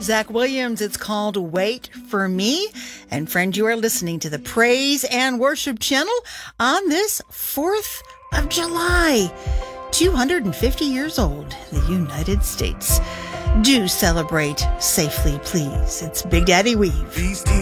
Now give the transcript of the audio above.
Zach Williams, it's called Wait for Me. And friend, you are listening to the Praise and Worship Channel on this 4th of July. 250 years old, the United States. Do celebrate safely, please. It's Big Daddy Weave.